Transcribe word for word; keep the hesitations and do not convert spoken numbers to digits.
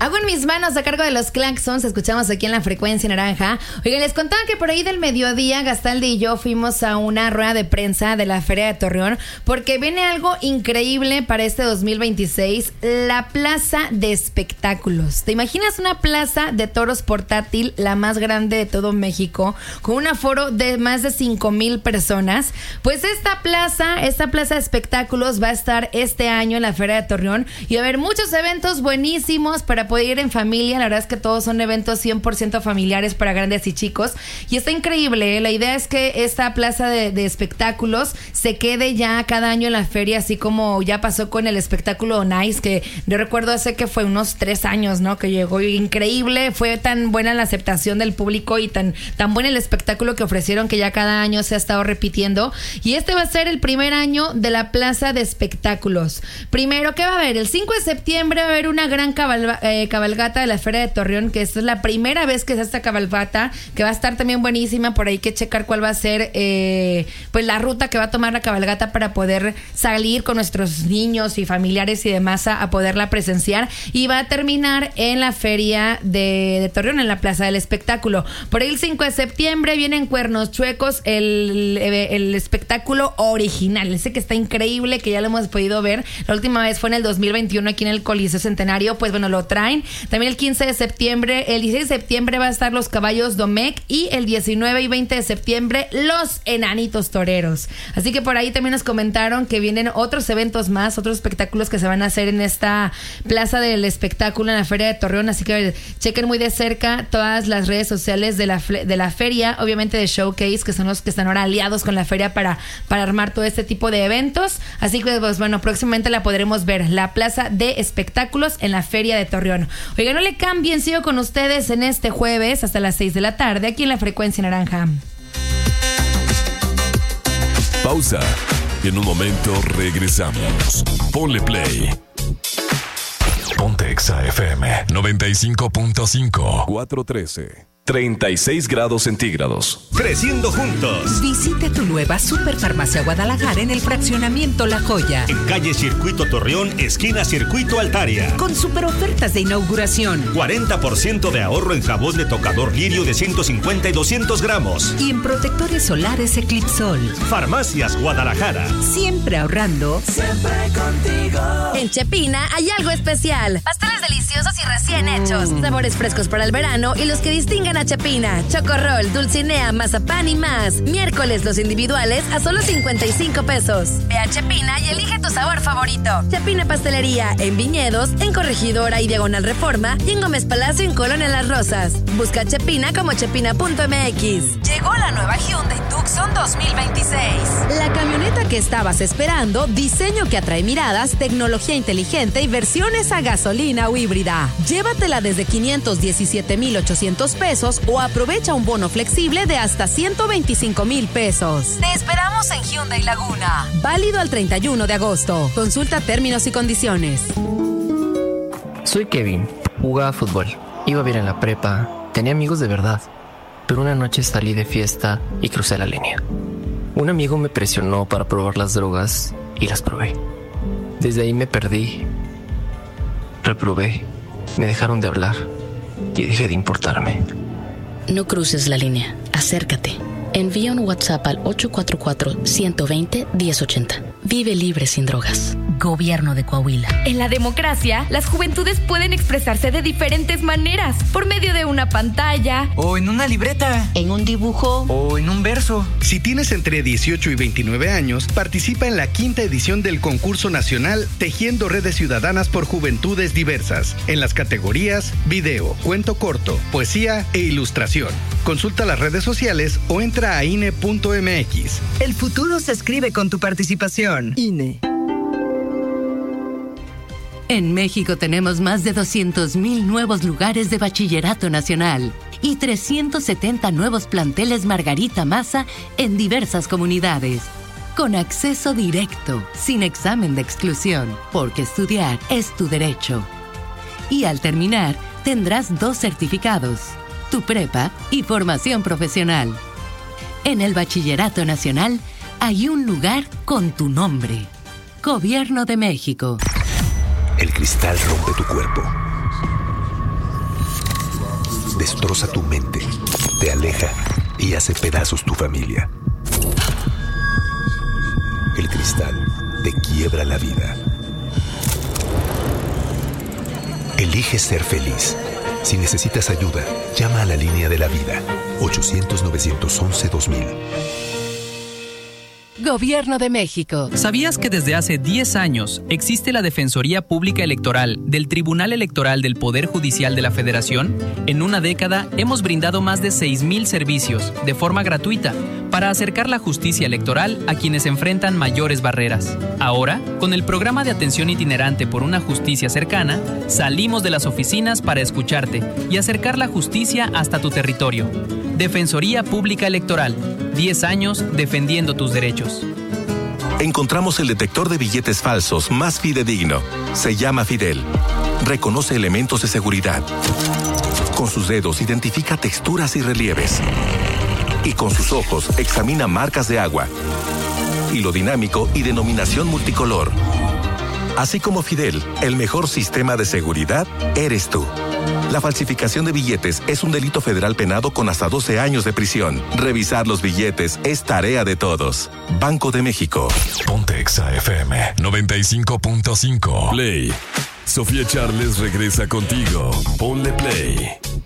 Hago en mis manos a cargo de los Claxons. Escuchamos aquí en la frecuencia naranja. Oigan, les contaba que por ahí del mediodía Gastaldi y yo fuimos a una rueda de prensa de la Feria de Torreón porque viene algo increíble para este dos mil veintiséis, la Plaza de Espectáculos. ¿Te imaginas una plaza de toros portátil, la más grande de todo México, con un aforo de más de cinco mil personas? Pues esta plaza, esta plaza de espectáculos va a estar este año en la Feria de Torreón y va a haber muchos eventos buenísimos para poder ir en familia. La verdad es que todos son eventos cien por ciento familiares para grandes y chicos y está increíble, ¿eh? La idea es que esta plaza de, de espectáculos se quede ya cada año en la feria, así como ya pasó con el espectáculo Nice, que yo recuerdo hace que fue unos tres años, ¿no? Que llegó increíble, fue tan buena la aceptación del público y tan, tan buen el espectáculo que ofrecieron que ya cada año se ha estado repitiendo. Y este va a ser el primer año de la plaza de espectáculos. Primero, ¿qué va a haber? El cinco de septiembre va a haber una gran cabalga, eh, cabalgata de la Feria de Torreón, que esta es la primera vez que es esta cabalgata, que va a estar también buenísima. Por ahí hay que checar cuál va a ser eh, pues la ruta que va a tomar la cabalgata para poder salir con nuestros niños y familiares y demás a, a poderla presenciar. Y va a terminar en la Feria de, de Torreón, en la Plaza del Espectáculo. Por ahí el cinco de septiembre vienen Cuernos Chuecos, el, el espectáculo original, ese que está increíble, que ya lo hemos podido ver. La última vez fue en el dos mil veintiuno aquí en el Coliseo Centenario, pues bueno, lo traen. También el quince de septiembre, el dieciséis de septiembre va a estar los Caballos Domecq y el diecinueve y veinte de septiembre los Enanitos Toreros. Así que por ahí también nos comentaron que vienen otros eventos más, otros espectáculos que se van a hacer en esta Plaza del Espectáculo en la Feria de Torreón, así que chequen muy de cerca todas las redes sociales de la, de la feria, obviamente de Showcase, que son los que están ahora aliados con la feria para, para armar todo este tipo de eventos. Así que pues bueno, próximamente la podremos ver, la Plaza de Espectáculos en la Feria de Torreón. Oigan, no le cambien, sigo con ustedes en este jueves hasta las seis de la tarde aquí en la frecuencia naranja. Pausa. Y en un momento regresamos. Ponle play. Ponte Exa F M noventa y cinco punto cinco. cuatro trece. treinta y seis grados centígrados. Creciendo juntos. Visite tu nueva Superfarmacia Guadalajara en el fraccionamiento La Joya. En calle Circuito Torreón, esquina Circuito Altaria. Con super ofertas de inauguración. cuarenta por ciento de ahorro en jabón de tocador Lirio de ciento cincuenta y doscientos gramos. Y en protectores solares Eclipsol. Farmacias Guadalajara. Siempre ahorrando. Siempre contigo. En Chepina hay algo especial. Pasteles deliciosos y recién hechos. Sabores frescos para el verano y los que distinguen a Chepina. Chocorrol, dulcinea, mazapán y más. Miércoles los individuales a solo cincuenta y cinco pesos. Ve a Chepina y elige tu sabor favorito. Chepina Pastelería en Viñedos, en Corregidora y Diagonal Reforma y en Gómez Palacio en Colonia Las Rosas. Busca Chepina como chepina punto m x. Llegó la nueva Hyundai Tucson dos mil veintiséis. La camioneta que estabas esperando, diseño que atrae miradas, tecnología inteligente y versiones a gasolina o híbrida. Llévatela desde quinientos diecisiete mil ochocientos pesos o aprovecha un bono flexible de hasta ciento veinticinco mil pesos. Te esperamos en Hyundai Laguna. Válido al treinta y uno de agosto. Consulta términos y condiciones. Soy Kevin. Jugaba fútbol. Iba bien en la prepa. Tenía amigos de verdad. Pero una noche salí de fiesta y crucé la línea. Un amigo me presionó para probar las drogas y las probé. Desde ahí me perdí. Reprobé. Me dejaron de hablar y dejé de importarme. No cruces la línea, acércate. Envía un WhatsApp al ocho cuatro cuatro, uno dos cero, uno cero ocho cero. Vive libre sin drogas. Gobierno de Coahuila. En la democracia, las juventudes pueden expresarse de diferentes maneras. Por medio de una pantalla. O en una libreta. En un dibujo. O en un verso. Si tienes entre dieciocho y veintinueve años, participa en la quinta edición del concurso nacional Tejiendo Redes Ciudadanas por Juventudes Diversas, en las categorías video, cuento corto, poesía e ilustración. Consulta las redes sociales o entra a I N E punto m x. El futuro se escribe con tu participación. I N E. En México tenemos más de doscientos mil nuevos lugares de bachillerato nacional y trescientos setenta nuevos planteles Margarita Maza en diversas comunidades. Con acceso directo, sin examen de exclusión, porque estudiar es tu derecho. Y al terminar, tendrás dos certificados, tu prepa y formación profesional. En el Bachillerato Nacional hay un lugar con tu nombre. Gobierno de México. El cristal rompe tu cuerpo, destroza tu mente, te aleja y hace pedazos tu familia. El cristal te quiebra la vida. Elige ser feliz. Si necesitas ayuda, llama a la línea de la vida. ochocientos, novecientos once, dos mil. Gobierno de México. ¿Sabías que desde hace diez años existe la Defensoría Pública Electoral del Tribunal Electoral del Poder Judicial de la Federación? En una década hemos brindado más de seis mil servicios de forma gratuita para acercar la justicia electoral a quienes enfrentan mayores barreras. Ahora, con el programa de atención itinerante por una justicia cercana, salimos de las oficinas para escucharte y acercar la justicia hasta tu territorio. Defensoría Pública Electoral. diez años defendiendo tus derechos. Encontramos el detector de billetes falsos más fidedigno. Se llama Fidel. Reconoce elementos de seguridad. Con sus dedos identifica texturas y relieves. Y con sus ojos examina marcas de agua, hilo dinámico y denominación multicolor. Así como Fidel, el mejor sistema de seguridad eres tú. La falsificación de billetes es un delito federal penado con hasta doce años de prisión. Revisar los billetes es tarea de todos. Banco de México. Ponte Exa F M noventa y cinco punto cinco. Play. Sofía Charles regresa contigo. Ponle play.